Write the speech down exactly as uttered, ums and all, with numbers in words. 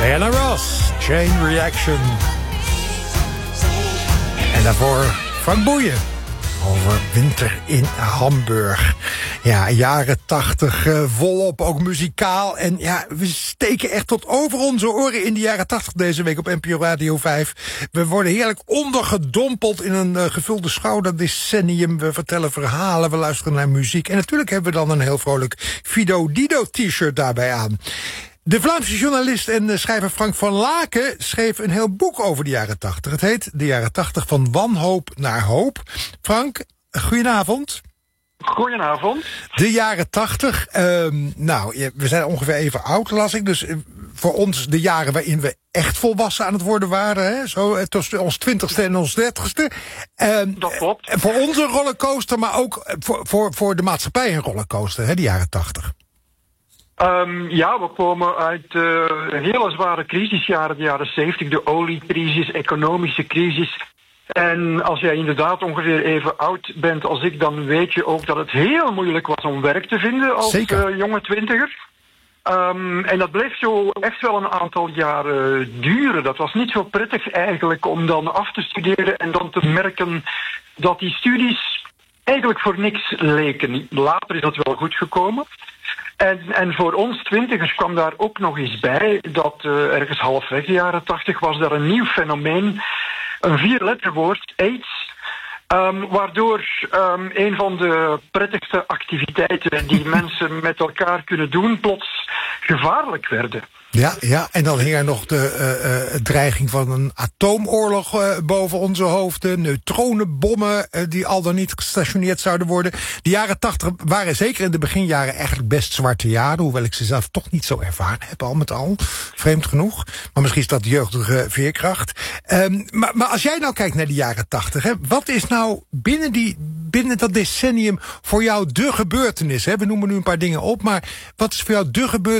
Diana Ross, Chain Reaction. En daarvoor Frank Boeien over winter in Hamburg. Ja, jaren tachtig, uh, volop, ook muzikaal. En ja, we steken echt tot over onze oren in de jaren tachtig deze week op N P O Radio vijf. We worden heerlijk ondergedompeld in een uh, gevulde schouderdecennium. We vertellen verhalen, we luisteren naar muziek. En natuurlijk hebben we dan een heel vrolijk Fido Dido t-shirt daarbij aan. De Vlaamse journalist en schrijver Frank van Laken schreef een heel boek over de jaren tachtig. Het heet De jaren tachtig van wanhoop naar hoop. Frank, goedenavond. Goedenavond. De jaren tachtig. Uh, nou, we zijn ongeveer even oud, las ik. Dus uh, voor ons de jaren waarin we echt volwassen aan het worden waren. Hè? Zo tussen ons twintigste en ons dertigste. Uh, Dat klopt. Voor ons een rollercoaster, maar ook voor, voor, voor de maatschappij een rollercoaster, hè, de jaren tachtig. Um, ja, we komen uit uh, hele zware crisisjaren, de jaren zeventig, de oliecrisis, economische crisis. En als jij inderdaad ongeveer even oud bent als ik, dan weet je ook dat het heel moeilijk was om werk te vinden als uh, jonge twintiger. Um, en dat bleef zo echt wel een aantal jaren duren. Dat was niet zo prettig eigenlijk om dan af te studeren en dan te merken dat die studies eigenlijk voor niks leken. Later is dat wel goed gekomen. En, en voor ons twintigers kwam daar ook nog eens bij dat uh, ergens halfweg de jaren tachtig was daar een nieuw fenomeen, een vierletterwoord, AIDS, um, waardoor um, een van de prettigste activiteiten die mensen met elkaar kunnen doen plots gevaarlijk werden. Ja, ja, en dan hing er nog de uh, uh, dreiging van een atoomoorlog uh, boven onze hoofden. Neutronenbommen uh, die al dan niet gestationeerd zouden worden. De jaren tachtig waren zeker in de beginjaren eigenlijk best zwarte jaren. Hoewel ik ze zelf toch niet zo ervaren heb, al met al. Vreemd genoeg. Maar misschien is dat jeugdige veerkracht. Um, maar, maar als jij nou kijkt naar de jaren tachtig, hè, wat is nou binnen, die, binnen dat decennium voor jou de gebeurtenis? Hè? We noemen nu een paar dingen op, maar wat is voor jou de gebeurtenis